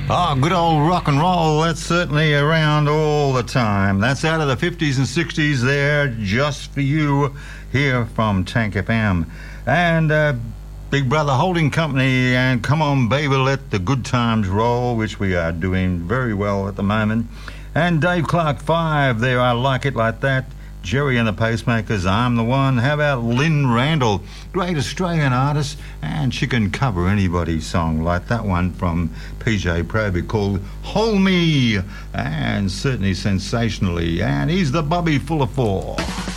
Oh, good old rock and roll. That's certainly around all the time. That's out of the 50s and 60s there, just for you, here from Tank FM. And Big Brother Holding Company and Come On Baby, Let the Good Times Roll, which we are doing very well at the moment. And Dave Clark 5 there, I Like It Like That. Jerry and the Pacemakers, I'm the One. How about Lynn Randall, great Australian artist, and she can cover anybody's song like that one from PJ Proby called Hold Me, and certainly sensationally. And he's the Bobby Full of Four.